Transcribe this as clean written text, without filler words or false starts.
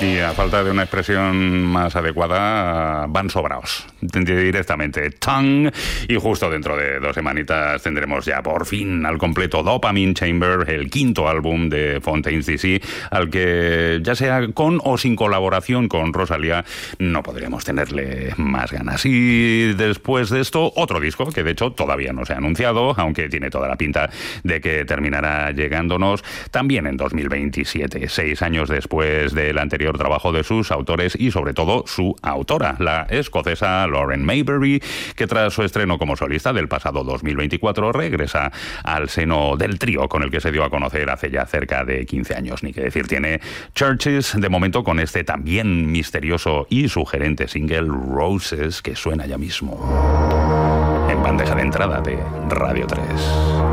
Y a falta de una expresión más adecuada, van sobraos, directamente. ¡Tang! Y justo dentro de 2 semanitas tendremos ya por fin al completo Dopamine Chamber, el 5º álbum de Fontaines DC, al que ya sea con o sin colaboración con Rosalía, no podríamos tenerle más ganas. Y después de esto, otro disco, que de hecho todavía no se ha anunciado, aunque tiene toda la pinta de que terminará llegándonos también en 2027, 6 años después del anterior trabajo de sus autores y sobre todo su autora, la escocesa Lauren Mayberry, que tras su estreno como solista del pasado 2024 regresa al seno del trío con el que se dio a conocer hace ya cerca de 15 años. Ni que decir tiene Churches, de momento con este también misterioso y sugerente single Roses, que suena ya mismo en bandeja de entrada de Radio 3.